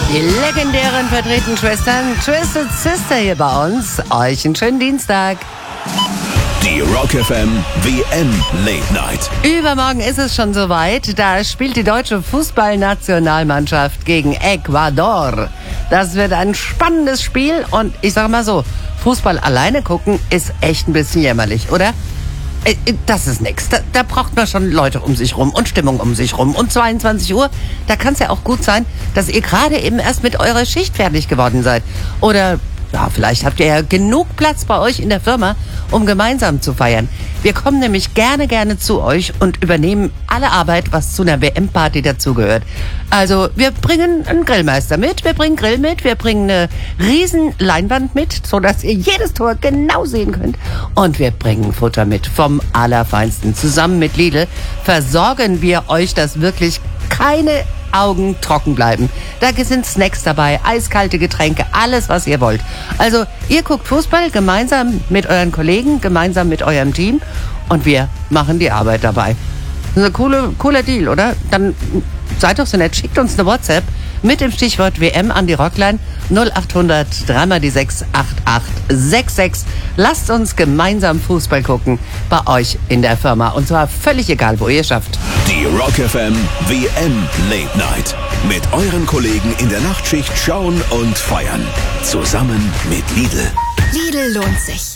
Die legendären vertretenen Schwestern Twisted Sister hier bei uns. Euch einen schönen Dienstag. Die Rock FM WM Late Night. Übermorgen ist es schon soweit. Da spielt die deutsche Fußballnationalmannschaft gegen Ecuador. Das wird ein spannendes Spiel und ich sage mal so, Fußball alleine gucken ist echt ein bisschen jämmerlich, oder? Das ist nix. Da braucht man schon Leute um sich rum und Stimmung um sich rum. Und 22 Uhr, da kann es ja auch gut sein, dass ihr gerade eben erst mit eurer Schicht fertig geworden seid. Oder ja, vielleicht habt ihr ja genug Platz bei euch in der Firma, um gemeinsam zu feiern. Wir kommen nämlich gerne zu euch und übernehmen alle Arbeit, was zu einer WM-Party dazugehört. Also wir bringen einen Grillmeister mit, wir bringen Grill mit, wir bringen eine riesen Leinwand mit, sodass ihr jedes Tor genau sehen könnt. Und wir bringen Futter mit vom Allerfeinsten. Zusammen mit Lidl versorgen wir euch, dass wirklich keine Augen trocken bleiben. Da sind Snacks dabei, eiskalte Getränke, alles, was ihr wollt. Also, ihr guckt Fußball gemeinsam mit euren Kollegen, gemeinsam mit eurem Team und wir machen die Arbeit dabei. Das ist ein cooler Deal, oder? Dann seid doch so nett, schickt uns eine WhatsApp mit dem Stichwort WM an die Rockline 0800 3 die 6 8866. Lasst uns gemeinsam Fußball gucken bei euch in der Firma. Und zwar völlig egal, wo ihr schafft. Die Rock FM WM Late Night. Mit euren Kollegen in der Nachtschicht schauen und feiern. Zusammen mit Lidl. Lidl lohnt sich.